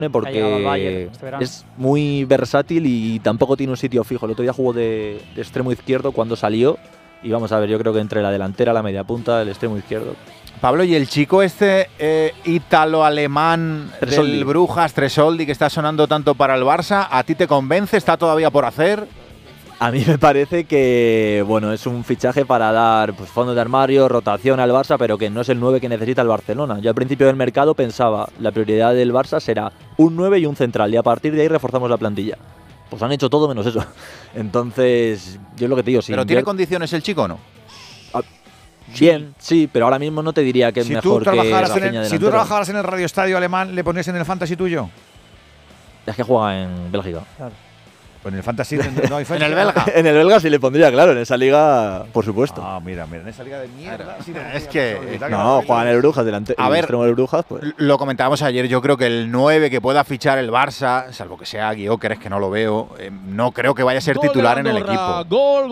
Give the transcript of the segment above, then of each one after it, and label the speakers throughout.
Speaker 1: porque es muy versátil y tampoco tiene un sitio fijo. El otro día jugó de extremo izquierdo cuando salió y vamos a ver, yo creo que entre la delantera, la media punta, el extremo izquierdo.
Speaker 2: Pablo, y el chico ítalo-alemán del Brujas, Tresoldi, que está sonando tanto para el Barça, ¿a ti te convence? ¿Está todavía por hacer?
Speaker 1: A mí me parece que bueno, es un fichaje para dar fondos de armario, rotación al Barça, pero que no es el 9 que necesita el Barcelona. Yo al principio del mercado pensaba, la prioridad del Barça será un 9 y un central, y a partir de ahí reforzamos la plantilla. Pues han hecho todo menos eso. Entonces, yo es lo que te digo.
Speaker 2: ¿Pero tiene condiciones el chico o no?
Speaker 1: Bien, sí, pero ahora mismo no te diría que es mejor que Rafinha.
Speaker 3: Si tú trabajaras en el Radio Estadio alemán, ¿le ponías en el fantasy tuyo?
Speaker 1: Es que juega en Bélgica.
Speaker 3: Claro. Pues en el fantasy no hay
Speaker 2: en el belga.
Speaker 1: En el belga sí le pondría, claro, en esa liga, por supuesto.
Speaker 3: Ah, mira, en esa liga de mierda. Sí,
Speaker 2: es que
Speaker 1: no, juega en el Brujas delante.
Speaker 2: A ver,
Speaker 1: extremo del Brujas, pues.
Speaker 2: Lo comentábamos ayer, yo creo que el 9 que pueda fichar el Barça, salvo que sea Gyökeres, que no lo veo, no creo que vaya a ser titular en el equipo.
Speaker 4: Gol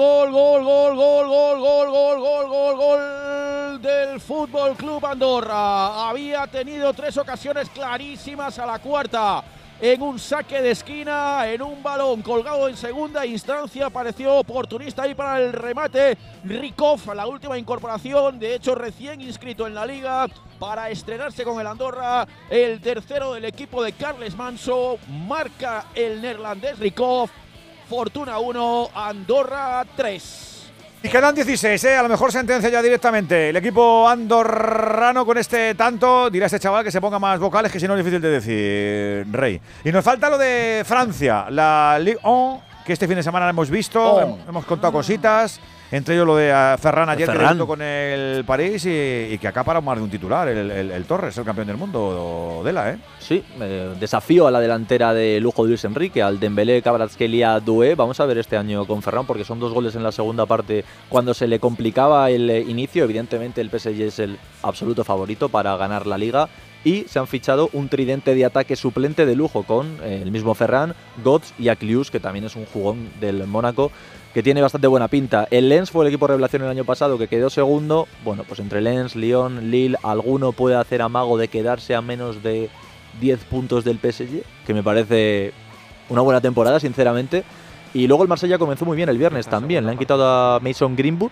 Speaker 4: del Fútbol Club Andorra. Había tenido 3 ocasiones clarísimas, a la cuarta en un saque de esquina, en un balón colgado en segunda instancia, pareció oportunista ahí para el remate. Rykov, la última incorporación, de hecho recién inscrito en la liga para estrenarse con el Andorra, el tercero del equipo de Carles Manso, marca el neerlandés Rykov. Fortuna 1, Andorra 3.
Speaker 3: Y quedan 16, a lo mejor sentencia ya directamente. El equipo andorrano con este tanto, dirá este chaval que se ponga más vocales, que si no es difícil de decir, Rey. Y nos falta lo de Francia, la Ligue 1, que este fin de semana hemos visto, hemos contado cositas. Entre ellos lo de Ferran ayer, que debutó con el París y que acapara más de un titular, el Torres, el campeón del mundo, Dela, ¿eh?
Speaker 1: Sí, desafío a la delantera de lujo de Luis Enrique, al Dembélé, Kvaratskhelia, Doué. Vamos a ver este año con Ferran, porque son 2 goles en la segunda parte cuando se le complicaba el inicio. Evidentemente el PSG es el absoluto favorito para ganar la Liga. Y se han fichado un tridente de ataque suplente de lujo con el mismo Ferran, Götze y Akliouche, que también es un jugón del Mónaco, que tiene bastante buena pinta. El Lens fue el equipo revelación el año pasado, que quedó segundo. Bueno, pues entre Lens, Lyon, Lille, alguno puede hacer amago de quedarse a menos de 10 puntos del PSG, que me parece una buena temporada, sinceramente. Y luego el Marsella comenzó muy bien el viernes también. Le han quitado a Mason Greenwood,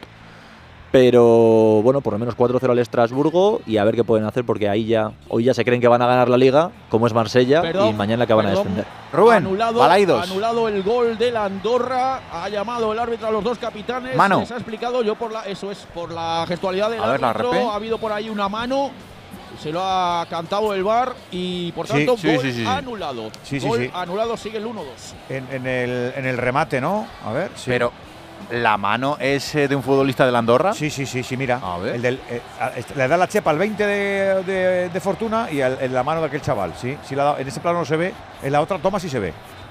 Speaker 1: pero bueno, por lo menos 4-0 al Estrasburgo, y a ver qué pueden hacer, porque hoy ya se creen que van a ganar la Liga, como es Marsella, y mañana que van a descender.
Speaker 2: Rubén,
Speaker 4: anulado el gol del Andorra, ha llamado el árbitro a los 2 capitanes,
Speaker 2: mano.
Speaker 4: Les ha explicado yo por la gestualidad del árbitro, ha habido por ahí una mano, se lo ha cantado el VAR y por tanto gol anulado. Gol anulado, sigue el 1-2.
Speaker 3: En el remate, ¿no? A ver, sí.
Speaker 2: Pero ¿la mano es de un futbolista del Andorra?
Speaker 3: Sí, mira. A ver. Le da la chepa al 20 de Fortuna y en la mano de aquel chaval. Sí, en ese plano no se ve, en la otra toma sí se ve.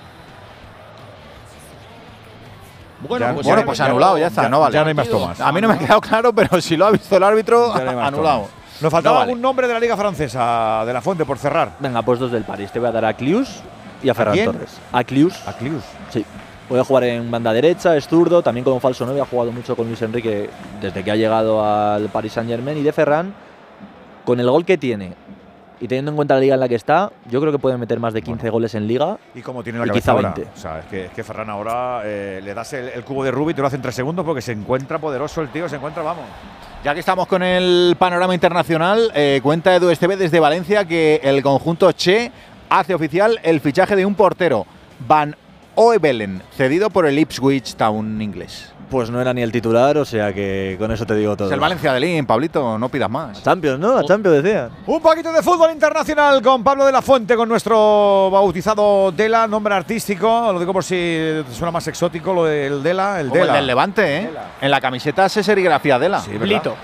Speaker 4: Bueno,
Speaker 2: pues anulado, ya está, no vale.
Speaker 3: Ya no hay más tomas.
Speaker 2: A mí no me ha quedado claro, pero si lo ha visto el árbitro, anulado.
Speaker 3: Nos faltaba algún nombre de la Liga Francesa, de la Fuente, por cerrar.
Speaker 1: Venga, pues 2 del París. Te voy a dar a Akliouche y a Ferran Torres. Akliouche. Sí. Puede jugar en banda derecha, es zurdo, también como falso 9, ha jugado mucho con Luis Enrique desde que ha llegado al Paris Saint-Germain. Y de Ferran, con el gol que tiene y teniendo en cuenta la liga en la que está, yo creo que puede meter más de 15 goles en liga.
Speaker 3: Y como tiene la cabeza ahora, 20. O sea, es que Ferran ahora le das el cubo de Rubik y te lo hace en 3 segundos porque se encuentra poderoso el tío, vamos.
Speaker 2: Ya que estamos con el panorama internacional, cuenta Edu Esteve desde Valencia que el conjunto Che hace oficial el fichaje de un portero, Van Oevelen, cedido por el Ipswich Town inglés.
Speaker 1: Pues no era ni el titular, o sea que con eso te digo todo.
Speaker 2: Es el Valencia de Lin, Pablito, no pidas más.
Speaker 1: Champions, ¿no? A Champions decía.
Speaker 3: Un poquito de fútbol internacional con Pablo de la Fuente, con nuestro bautizado Dela, nombre artístico. Lo digo por si te suena más exótico lo del Dela. El Dela.
Speaker 2: El del Levante, ¿eh? Dela. En la camiseta se serigrafía Dela.
Speaker 3: Sí, Blito.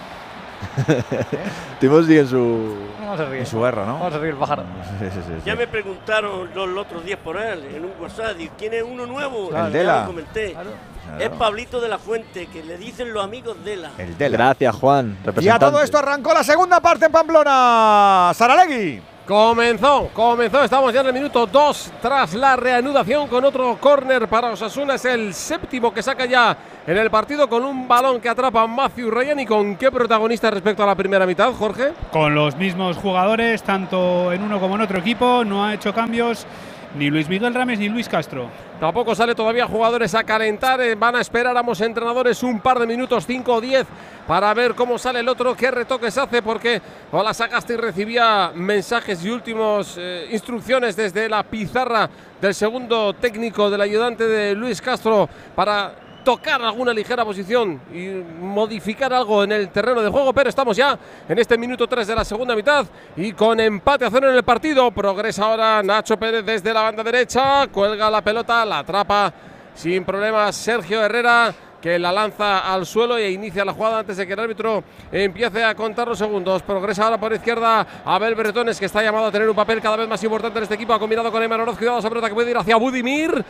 Speaker 1: Timos sigue
Speaker 3: en su guerra, ¿no?
Speaker 5: Vamos a reír el pájaro.
Speaker 3: Sí.
Speaker 5: Ya me preguntaron los otros días por él en un WhatsApp. ¿Quién es uno nuevo?
Speaker 3: El Dela.
Speaker 5: Lo comenté. Claro. Es Pablito de la Fuente, que le dicen los amigos Dela.
Speaker 3: El Dela.
Speaker 1: Gracias, Juan.
Speaker 3: Y a todo esto arrancó la segunda parte en Pamplona. Saralegui.
Speaker 6: Comenzó, estamos ya en el minuto 2 tras la reanudación con otro córner para Osasuna. Es el séptimo que saca ya en el partido con un balón que atrapa Matthew Ryan. ¿Y con qué protagonista respecto a la primera mitad, Jorge?
Speaker 7: Con los mismos jugadores, tanto en uno como en otro equipo. No ha hecho cambios ni Luis Miguel Rames ni Luis Castro.
Speaker 6: Tampoco sale todavía jugadores a calentar. Van a esperar ambos entrenadores un par de minutos, 5 o 10, para ver cómo sale el otro, qué retoques hace, porque Ola Sagasti recibía mensajes y últimas instrucciones desde la pizarra del segundo técnico, del ayudante de Luis Castro, para tocar alguna ligera posición y modificar algo en el terreno de juego, pero estamos ya en este minuto 3 de la segunda mitad y con empate a 0 en el partido. Progresa ahora Nacho Pérez desde la banda derecha, cuelga la pelota, la atrapa sin problemas Sergio Herrera, que la lanza al suelo e inicia la jugada antes de que el árbitro empiece a contar los segundos. Progresa ahora por izquierda Abel Bretones, que está llamado a tener un papel cada vez más importante en este equipo. Ha combinado con Emma Oroz, cuidado esa pelota que puede ir hacia Budimir.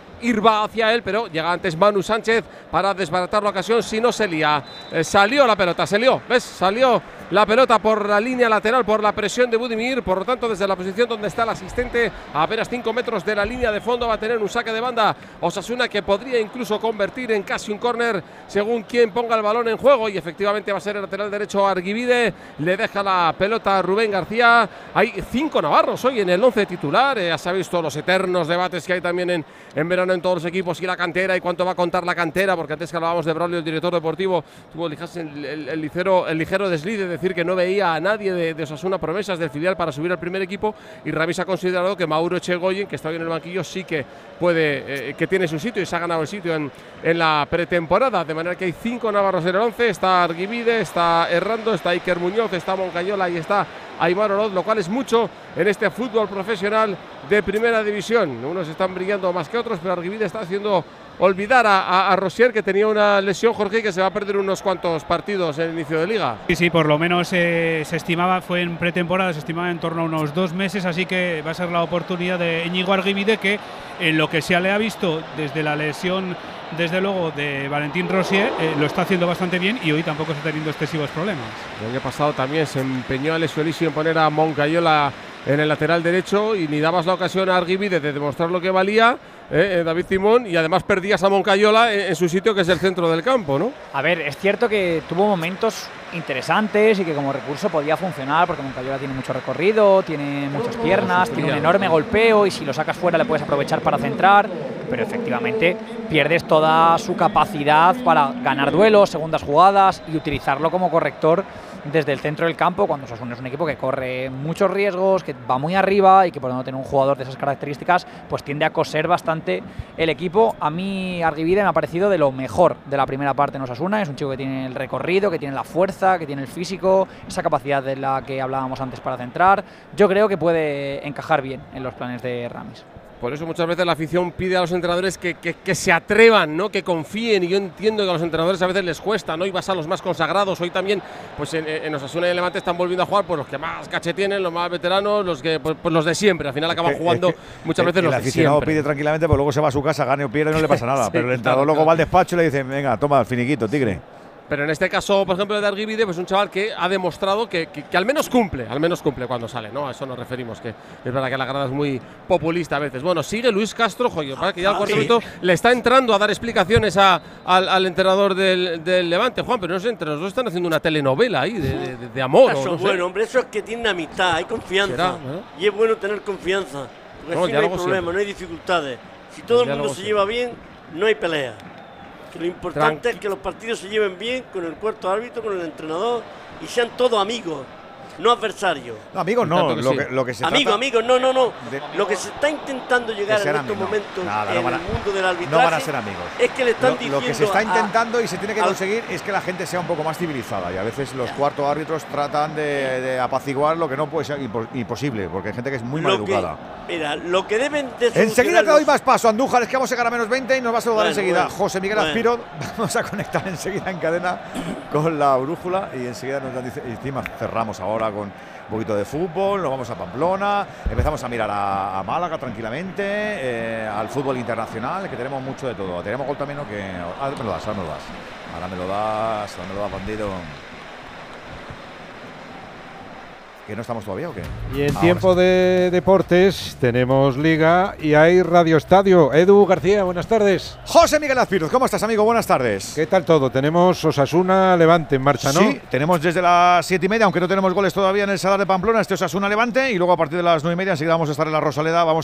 Speaker 6: Va hacia él, pero llega antes Manu Sánchez para desbaratar la ocasión si no se lía. Salió la pelota, ¿ves? Salió la pelota por la línea lateral, por la presión de Budimir. Por lo tanto, desde la posición donde está el asistente, a apenas 5 metros de la línea de fondo, va a tener un saque de banda Osasuna, que podría incluso convertir en casi un córner según quien ponga el balón en juego. Y efectivamente va a ser el lateral derecho Arguibide. Le deja la pelota a Rubén García. Hay 5 navarros hoy en el 11 titular. Ya sabéis todos los eternos debates que hay también en verano en todos los equipos, y la cantera y cuánto va a contar la cantera, porque antes que hablábamos de Braulio, el director deportivo, tuvo el ligero desliz de decir que no veía a nadie de Osasuna promesas del filial para subir al primer equipo, y Ramis ha considerado que Mauro Echegoyen, que está hoy en el banquillo, sí que puede, que tiene su sitio y se ha ganado el sitio en la pretemporada, de manera que hay 5 navarros en el 11. Está Arguibide, está Errando, está Iker Muñoz, está Moncayola y está Aimar Oroz, lo cual es mucho en este fútbol profesional de primera división. Unos están brillando más que otros, pero Arguibide está haciendo olvidar a Rosier, que tenía una lesión, Jorge, y que se va a perder unos cuantos partidos en el inicio de liga.
Speaker 7: Sí, por lo menos se estimaba, fue en pretemporada, se estimaba en torno a unos 2 meses, así que va a ser la oportunidad de Íñigo Arguibide, que en lo que se le ha visto desde la lesión, desde luego, de Valentín Rosier, lo está haciendo bastante bien y hoy tampoco está teniendo excesivos problemas.
Speaker 6: El año pasado también se empeñó a Lesuelísimo en poner a Moncayola en el lateral derecho y ni dabas la ocasión a Arguibide de demostrar lo que valía, David Simón, y además perdías a Moncayola en su sitio, que es el centro del campo, ¿no?
Speaker 8: A ver, es cierto que tuvo momentos interesantes y que como recurso podía funcionar, porque Moncayola tiene mucho recorrido, tiene muchas piernas, tiene un enorme golpeo, y si lo sacas fuera le puedes aprovechar para centrar, pero efectivamente pierdes toda su capacidad para ganar duelos, segundas jugadas y utilizarlo como corrector desde el centro del campo, cuando Osasuna es un equipo que corre muchos riesgos, que va muy arriba y que por no tener un jugador de esas características, pues tiende a coser bastante el equipo. A mí Arguibide me ha parecido de lo mejor de la primera parte en Osasuna. Es un chico que tiene el recorrido, que tiene la fuerza, que tiene el físico, esa capacidad de la que hablábamos antes para centrar. Yo creo que puede encajar bien en los planes de Ramis.
Speaker 6: Por eso muchas veces la afición pide a los entrenadores que se atrevan, ¿no? Que confíen, y yo entiendo que a los entrenadores a veces les cuesta, ¿no? Y vas a los más consagrados. Hoy también, pues en Osasuna y en Levante están volviendo a jugar pues los que más caché tienen, los más veteranos, los que pues los de siempre. Al final acaban jugando muchas veces los de siempre. El
Speaker 3: aficionado pide tranquilamente, pues luego se va a su casa, gane o pierde, no le pasa nada. Sí, pero el entrenador luego va al despacho y le dice, venga, toma el finiquito, tigre.
Speaker 6: Pero en este caso, por ejemplo, de Arguibide, pues un chaval que ha demostrado que al menos cumple cuando sale, ¿no? A eso nos referimos, que es verdad que la grada es muy populista a veces. Bueno, sigue Luis Castro, joyo, para que ya al cuarto minuto le está entrando a dar explicaciones al entrenador del Levante, Juan, pero no sé, entre los dos están haciendo una telenovela ahí de amor.
Speaker 5: Eso,
Speaker 6: no sé.
Speaker 5: Bueno, hombre, eso es que tiene amistad, hay confianza. Y es bueno tener confianza, porque así no hay problemas, no hay dificultades. Si todo el mundo se lleva bien, no hay pelea. Lo importante es que los partidos se lleven bien con el cuarto árbitro, con el entrenador, y sean todos amigos, no adversarios.
Speaker 3: No, amigos no, lo que se
Speaker 5: trata… Amigos, no. Lo que se está intentando llegar en estos momentos en el mundo del arbitraje…
Speaker 3: No van a ser amigos.
Speaker 5: Es que le están diciendo…
Speaker 3: Lo que se está intentando y se tiene que conseguir es que la gente sea un poco más civilizada, y a veces los cuartos árbitros tratan de apaciguar lo que no puede ser imposible, porque hay gente que es muy mal educada.
Speaker 5: Mira, lo que deben de…
Speaker 3: Enseguida te doy más paso, Andújar, es que vamos a llegar a menos 20 y nos va a saludar enseguida José Miguel Azpiro. Vamos a conectar enseguida en cadena con la brújula y enseguida nos dan, encima cerramos ahora con un poquito de fútbol, nos vamos a Pamplona, empezamos a mirar a Málaga tranquilamente, al fútbol internacional, que tenemos mucho de todo. Tenemos gol también, ¿no? Que ahora me lo das, ahora me lo das, bandido. ¿Que no estamos todavía o qué?
Speaker 9: Y en tiempo de deportes tenemos Liga y hay Radio Estadio. Edu García, buenas tardes.
Speaker 3: José Miguel Azpiroz, ¿cómo estás, amigo? Buenas tardes.
Speaker 9: ¿Qué tal todo? Tenemos Osasuna Levante en marcha, ¿no?
Speaker 3: Sí, tenemos desde las 7:30, aunque no tenemos goles todavía en el Sadar de Pamplona, este Osasuna Levante, y luego a partir de las 9:30 enseguida vamos a estar en la Rosaleda, vamos